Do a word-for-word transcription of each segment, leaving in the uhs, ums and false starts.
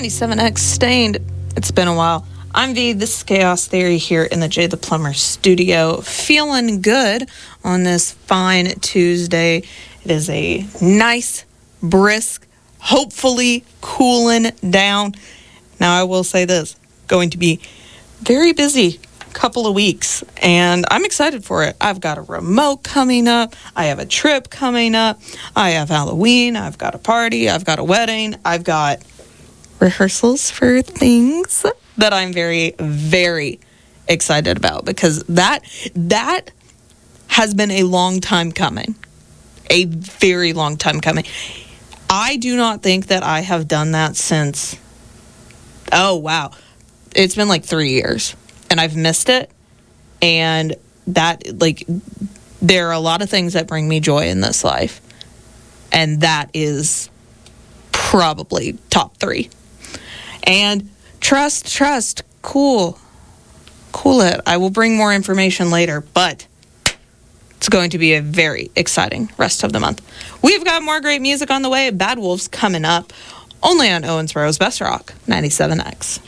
ninety-seven X Stained. It's been a while. I'm V. This is Chaos Theory here in the Jay the Plumber studio. Feeling good on this fine Tuesday. It is a nice, brisk, hopefully cooling down. Now, I will say this. Going to be very busy couple of weeks, and I'm excited for it. I've got a remote coming up. I have a trip coming up. I have Halloween. I've got a party. I've got a wedding. I've got rehearsals for things that I'm very, very excited about, because that that has been a long time coming. A very long time coming. I do not think that I have done that since, oh, wow. It's been like three years. And I've missed it, and that, like, there are a lot of things that bring me joy in this life, and that is probably top three. And trust, trust, cool, cool it. I will bring more information later, but it's going to be a very exciting rest of the month. We've got more great music on the way. Bad Wolves coming up, only on Owensboro's Best Rock, ninety-seven X.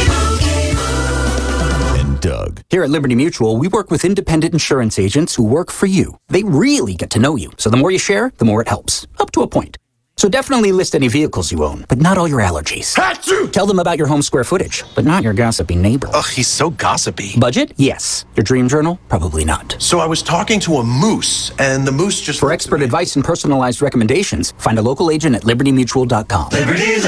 Doug. Here at Liberty Mutual, we work with independent insurance agents who work for you. They really get to know you, so the more you share, the more it helps, up to a point. So definitely list any vehicles you own, but not all your allergies. Hatsu! Tell them about your home square footage, but not your gossipy neighbor. Ugh, he's so gossipy. Budget? Yes. Your dream journal? Probably not. So I was talking to a moose, and the moose just... For expert advice and personalized recommendations, find a local agent at liberty mutual dot com. Liberty